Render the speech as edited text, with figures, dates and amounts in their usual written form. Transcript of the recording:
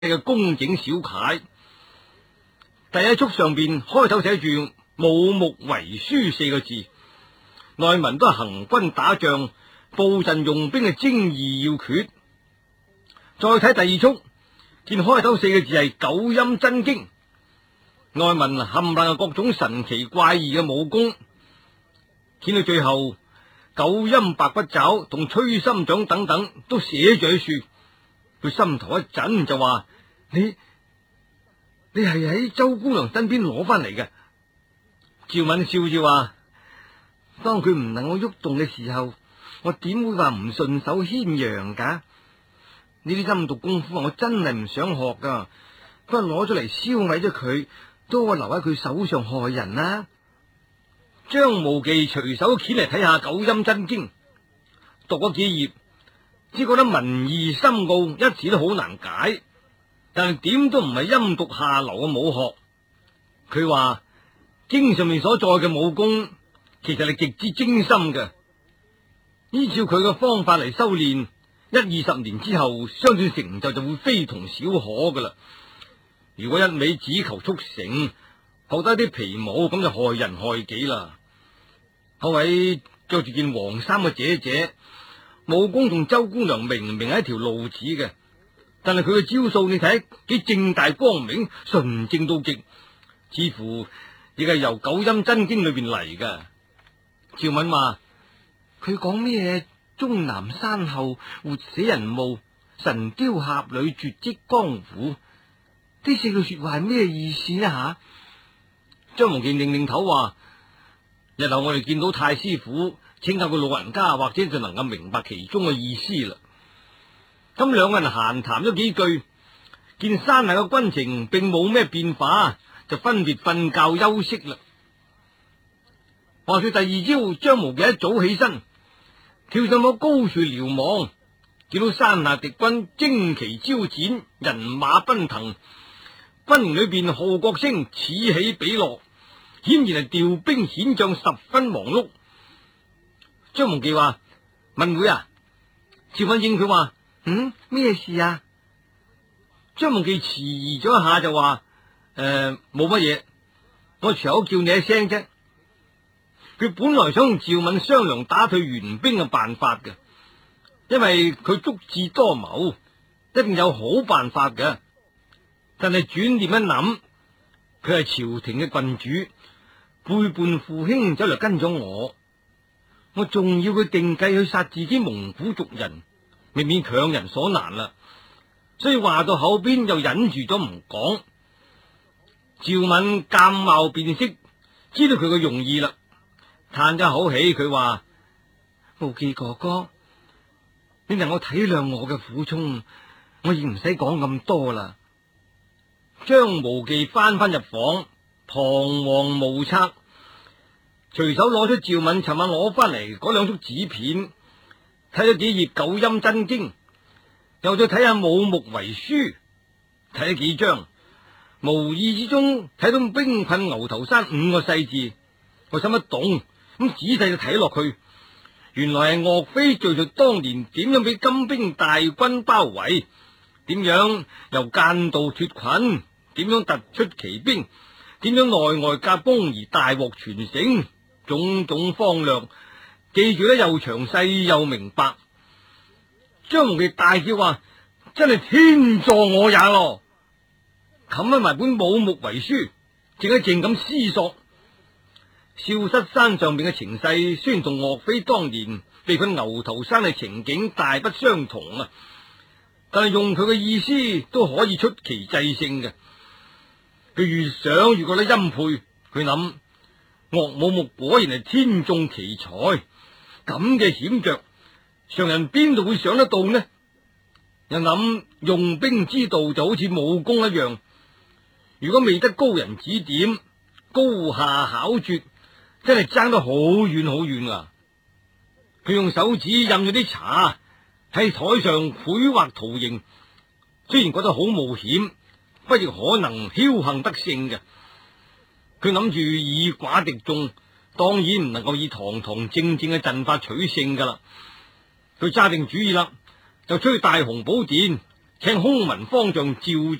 嘅工整小楷。第一束上邊開頭寫住武穆遺書4個字，內文都係行軍打仗、布陣用兵嘅精義要訣。再睇第二束，見開頭4個字係九陰真經，內文冚唪唥係各種神奇怪異嘅武功。見到最後，九陰白骨爪同摧心掌等等都寫住喺書。佢心頭一震，就話：你係喺周姑娘身邊攞翻嚟嘅？趙敏笑住話：當佢唔能夠喐動嘅時候，我點會話唔順手牽羊噶？呢啲陰毒功夫我真係唔想學噶，不過攞咗嚟燒毀咗佢，都我留喺佢手上害人啦。張無忌隨手掀嚟睇下九陰真經，讀咗幾頁，只覺得文義深奧，一字都好難解。但係點都唔係陰毒下流嘅武學。佢話經上面所載嘅武功，其實係極之精深嘅。依照佢嘅方法嚟修煉，10-20年之後，相信成就就會非同小可噶啦。如果一味只求速成，學得啲皮毛，咁就害人害己啦。嗰位着住件黃衫嘅姐姐，武功同周姑娘明明係一條路子嘅，但係佢嘅招數你睇幾正大光明，純正到極，似乎亦係由九陰真經裏邊嚟嘅。趙敏話：佢講咩終南山後活死人墓，神雕俠侶絕迹江湖，呢4句說話係咩意思呢？吓，張無忌擰頭話：日後我哋見到太師傅，請教佢老人家，或者就能夠明白其中嘅意思啦。咁兩個人閒談咗幾句，見山下嘅軍情並冇咩變化，就分別瞓覺休息啦。話說第二朝，張無忌一早起身，跳上棵高樹瞭望，見到山下敵軍旌旗招展，人馬奔騰，軍營裏邊號角聲此起彼落，顯然係調兵遣將，十分忙碌。張無忌話：文會啊。趙敏應佢話：咩事啊？張無忌遲疑咗一下就話：冇乜嘢，我隨口叫你一聲啫。佢本來想同趙敏商量打退援兵嘅辦法嘅，因為佢足智多謀，一定有好辦法嘅。但係轉念一諗，佢係朝廷嘅郡主，背叛父兄走嚟跟咗我仲要佢定計去殺自己蒙古族人，未免強人所難啦。所以話到口邊又忍住咗唔講。趙敏鑑貌辨識，知道佢嘅用意啦，嘆咗口氣，佢話：無忌哥哥，你能夠體諒我嘅苦衷，我已唔使講咁多啦。張無忌翻入房，彷徨無策，隨手攞出趙敏尋晚攞翻嚟嗰2束紙片，睇咗幾頁九陰真經，又再睇下武穆遺書，睇咗幾章，無意之中睇到兵困牛頭山5個細字，我心一動，咁仔細就睇落去，原來係岳飛敘述當年點樣俾金兵大軍包圍，點樣由間道脫困，點樣突出奇兵，點樣內外夾攻而大獲全勝，種種方略記住得又詳細又明白。張無忌大叫話：真係天助我也咯！冚翻埋本武穆遺書，靜一靜咁思索。少室山上邊嘅情勢雖然同岳飛當年被困牛頭山嘅情景大不相同啊，但係用佢嘅意思都可以出奇制勝嘅。佢越想越覺得欽佩，佢諗岳武穆果然係天縱奇才，咁嘅險着，常人邊度會想得到呢？又諗用兵之道就好似武功一樣，如果未得高人指點，高下巧絕，真係爭得好遠好遠啊！佢用手指印咗啲茶喺台上繪畫圖形，雖然覺得好冒險，不亦可能僥倖得勝嘅。佢諗住以寡敵眾，當然唔能夠以堂堂正正嘅陣法取勝噶啦。佢揸定主意啦，就出去大雄寶殿請空文方丈召